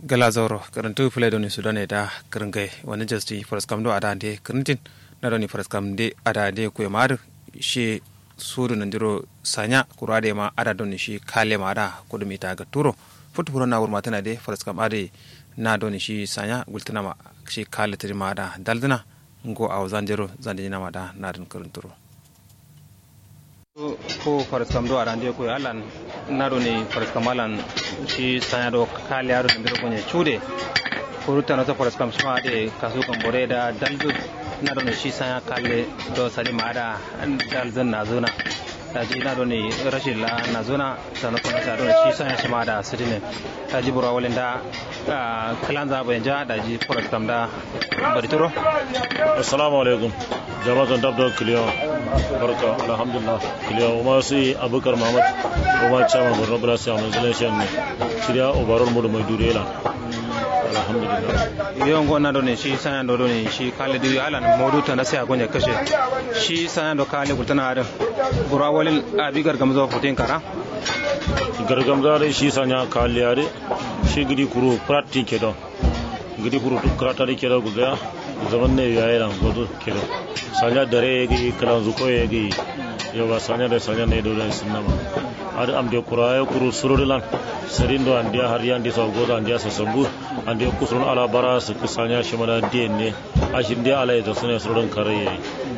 galazoro karantu fule doni sudane da kringai wani jasti faraskam do adande krintin na doni faraskam de adande ku mar shi sudu nandiro sanya kurade ma ada doni shi kale ma da kudumi ta ga turo futu furo na wurma tana de faraskam ade na doni shi sanya gultana ma shi kale tiri ma da daldina ngo aw zanjero zandina ma da na dan karanturo ko faraskam do adande ku alan na doni faraskam alan shi sanya do kale yaro nandiro gonye chude furuta na to faraskam shima de kasu kan bore da daldu na doni shi sanya kale do sali ma da dalzan na zona taji na doni rashin la na zona sanan kuma ta doni shi sanya shima da sidine taji bura walin da kalanza banja da ji faraskam da barituro assalamu alaikum jama'atan dabdo kiliyo barka alhamdulillah kiliyo ma sai abukar muhammad kuma chama borno brasa mun selection ne shirya obaron mu da mai durela alhamdulillah yon gonna do ne shi sanan do ne shi kale du alan modu ta na sai agonya kashe shi sanan do kale gultana da burawalin abi gargamzo futin kara gargamza da shi sanya kale yare shi gidi kuru practice kedo gidi kuru krata da kedo guga zaman ne yayi ran godo kedo sanya dare yagi kalan zuko yagi yawa sanya da sanya ne do da sunna ma ada am de kuraya kuru surulan serindo andia harian di sogodo andia sasambu andia kusun ala bara su kusanya shimana denne ashin dia ala ito sune surun kare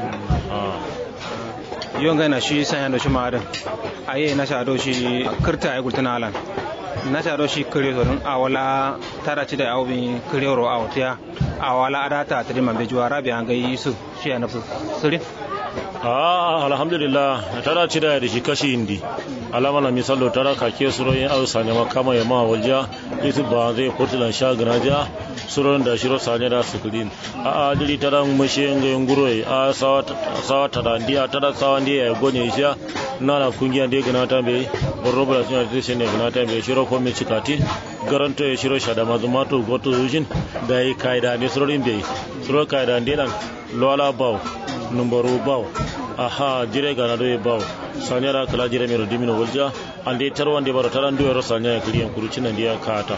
yonga na shi sanya do shima da aye na sha do shi kirta ay gultana alan na sha do shi kire so awala tara ci da awbi kire ro awtiya awala adata tiri man be juwara bi an ga yisu shi ya nafsu sirin alhamdulillah tara ci da shi kashi indi alama na misalo tara kake suroyin au sanya makama ya ma walja isu ba zai portland sha ganaja suron da shiro sanya da sukudin dili tara mushe nguro sawa tada ndia tada sawa ndia ya gonye isha nana kungiya ndia ganata be borobra suna tishin ne ganata be shiro ko me cikati garanto ya shiro shada mazumato goto yujin da yi kaida ne surorin be suro kaida ndia lola baw numbaru baw jire gana do baw sanyara kala jire mero dimino wolja ande tarwande baro tarandu ero sanya kiriyan kurucina ndiya kata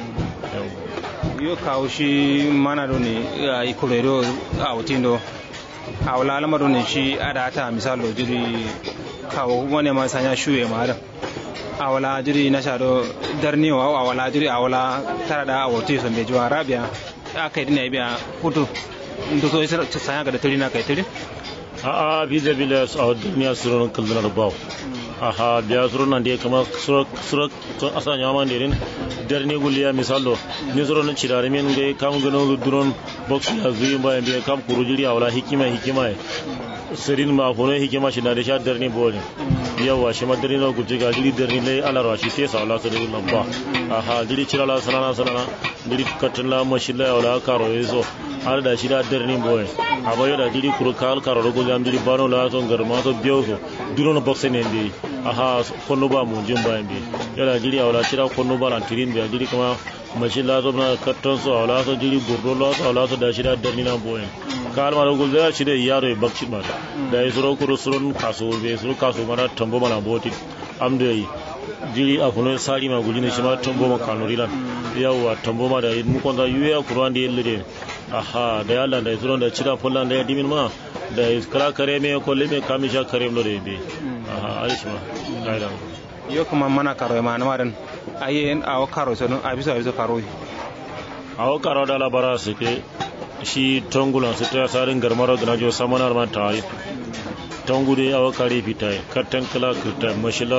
yo kawshi mana do ni ikulero awtindo awla alama do ni shi adata misalo jiri kawo wone ma sanya shuye mara awla jiri na shado darni wa awla jiri awla tarada awti so be jwa rabia akai dina biya futu ndo so sanya ga da tiri na kai tiri biza bila a duniya surun kallar baw biya surun nan da kama surak asa nyama ndirin darni guliya misalo ni surun cirare min ga kam gano duron box ya zuyi ba be kam kurujiri wala hikima sirin ma kono hikima shi na da sha darni bole yawa shi madari no guje ga diri darni lai ala rashi te sa Allah sai lamba diri cirala salana diri katla mashilla wala karo yeso har da shi da darni boye abayo da diri kuru kal karo go gam diri bano la son garma so biyo duro no boxe ne ndi kono ba mu jimba mbi yala diri wala cira kono ba lan tirin bi diri kuma mashilla so na katton so wala so diri burdo la so wala so da shi da darni na boye kal ma go da shi da yaro e bakci ma da isro kuru surun kaso be suru kaso mara tambo mana boti amde diri afuno sari ma gulina shi ma tambo ma kanurilan yawa tambo ma da mu kon da yuya kuran da yelle da yalla da zuron da cira fullan da dimin ma da kala kare me ko leme kamisha kare mlo de be aishma gaida yo kuma mana karo ma na madan ayen awo karo so no abiso karo awo karo da labara su ke shi tongulan su ta sarin garmaro ganajo samanar man tayi tongude awo kare fitai katan kala kirta mashila